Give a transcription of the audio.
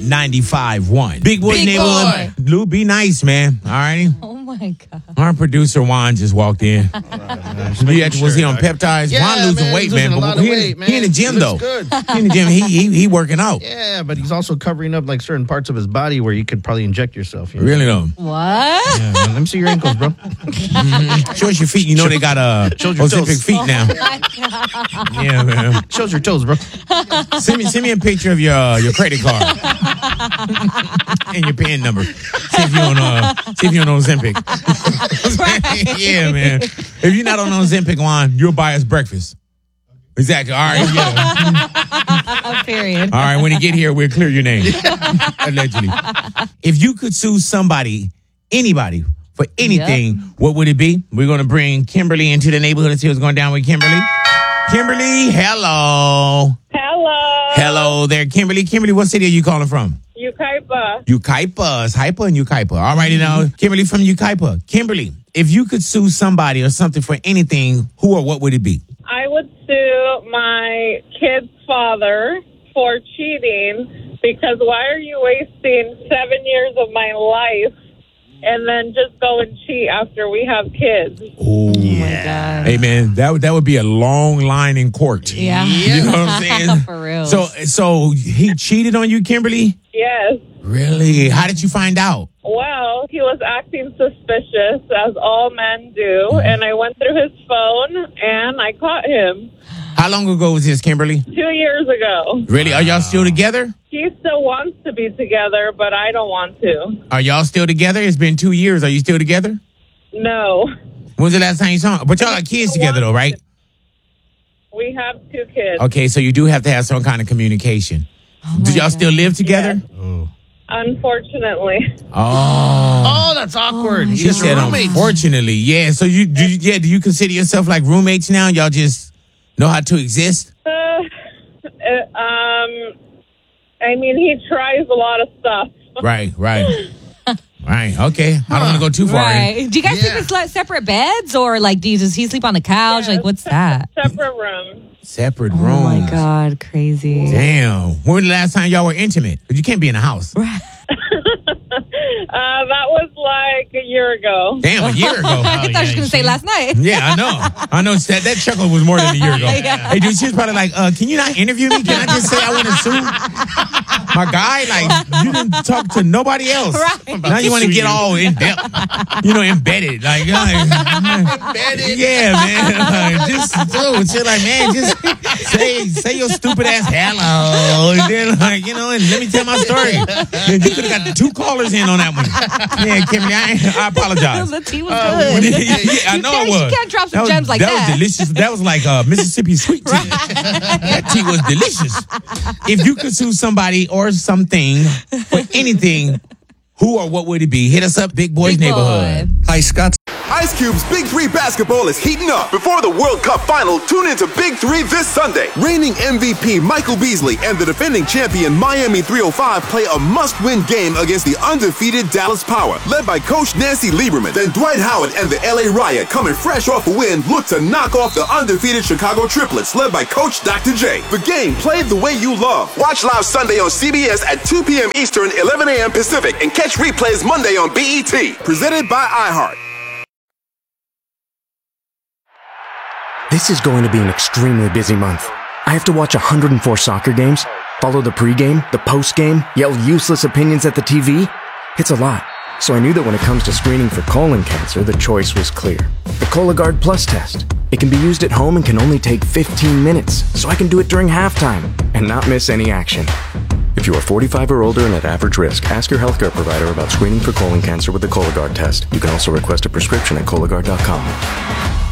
95.1. Big Boy Big Neighborhood. Lou, be nice, man. All righty. Oh my God. Our producer Juan just walked in. Was he on peptides? Yeah, Juan losing man, weight, he's man. losing a lot of weight, man. He in the gym, He though. looks good. He in the gym. He working out. Yeah, but he's also covering up like certain parts of his body where you could probably inject yourself. You know? Really, though. What? Yeah, man. Let me see your ankles, bro. Show us your feet. You know they got Shows your Ozempic toes. feet now. Yeah, man. Shows your toes, bro. Send me a picture of your credit card and your PIN number. See if you're on Ozempic. Yeah, man. If you're not on Ozempic, Juan, you'll buy us breakfast. Exactly. All right. Yeah. Period. All right. When you get here, we'll clear your name. Allegedly. If you could sue anybody, for anything, what would it be? We're going to bring Kimberly into the neighborhood and see what's going down with Kimberly. Kimberly, hello. Hello there, Kimberly. Kimberly, what city are you calling from? Yucaipa. Yucaipa. It's Hypa and Yucaipa. All righty now. Kimberly from Yucaipa. Kimberly, if you could sue somebody or something for anything, who or what would it be? I would sue my kid's father for cheating because why are you wasting 7 years of my life and then just go and cheat after we have kids? Oh, my God. Hey, man, that would be a long line in court. Yeah. You know what I'm saying? For real. So he cheated on you, Kimberly? Yes. Really? How did you find out? Well, he was acting suspicious, as all men do, and I went through his phone and I caught him. How long ago was this, Kimberly? 2 years ago. Really? Are y'all still together? He still wants to be together, but I don't want to. Are y'all still together? It's been 2 years. Are you still together? No. When's the last time you saw him? But y'all got kids together, though, right? We have 2 kids. Okay, so you do have to have some kind of communication. Do y'all still live together? Yes. Unfortunately. Oh. Oh, that's awkward. She said, unfortunately. Yeah, so do you consider yourself like roommates now? Y'all just know how to exist? I mean, he tries a lot of stuff. Right. Right, okay. I don't want to go too far. Right. Do you guys sleep in separate beds or like does he sleep on the couch? Yes. Like what's that? Separate rooms. Separate rooms. Oh my God, crazy. Damn. When was the last time y'all were intimate? You can't be in a house. That was like a year ago. Damn, a year ago. I thought she was going to say last night. Yeah, I know. That chuckle was more than a year ago. Yeah. Hey, dude, she was probably like, can you not interview me? Can I just say I want to sue my guy? Like, you didn't talk to nobody else. Right. Now you want to get all in depth, embedded. Like, embedded. Yeah, man. Like, just dude, shit like, man, just say your stupid ass hello, and then and let me tell my story. You could have got 2 callers in on that one. Yeah, Kimberly, I apologize. The tea was good. Yeah, I know it was. You can't drop some gems like that. That was delicious. That was like Mississippi sweet tea. That tea was delicious. If you could sue somebody or something for anything, who or what would it be? Hit us up, Big Boys Neighborhood. Hi, Scott. Ice Cube's Big 3 basketball is heating up. Before the World Cup final, tune into Big 3 this Sunday. Reigning MVP Michael Beasley and the defending champion Miami 305 play a must-win game against the undefeated Dallas Power. Led by Coach Nancy Lieberman, then Dwight Howard and the LA Riot, coming fresh off a win, look to knock off the undefeated Chicago Triplets, led by Coach Dr. J. The game played the way you love. Watch live Sunday on CBS at 2 p.m. Eastern, 11 a.m. Pacific, and catch replays Monday on BET. Presented by iHeart. This is going to be an extremely busy month. I have to watch 104 soccer games, follow the pregame, the postgame, yell useless opinions at the TV. It's a lot. So I knew that when it comes to screening for colon cancer, the choice was clear. The Cologuard Plus test. It can be used at home and can only take 15 minutes, so I can do it during halftime and not miss any action. If you are 45 or older and at average risk, ask your healthcare provider about screening for colon cancer with the Cologuard test. You can also request a prescription at Cologuard.com.